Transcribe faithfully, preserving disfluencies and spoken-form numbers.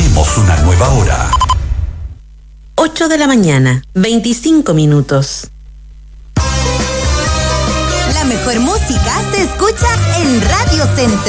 Abrimos una nueva hora. ocho de la mañana, veinticinco minutos. La mejor música se escucha en Radio Centro.